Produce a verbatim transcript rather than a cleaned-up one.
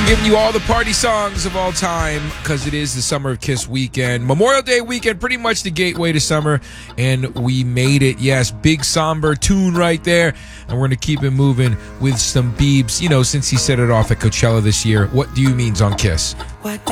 Giving you all the party songs of all time because it is the Summer of Kiss weekend. Memorial Day weekend, pretty much the gateway to summer, and we made it. Yes, big somber tune right there, and we're going to keep it moving with some Biebs. You know, since he set it off at Coachella this year, What Do You Mean's on Kiss. What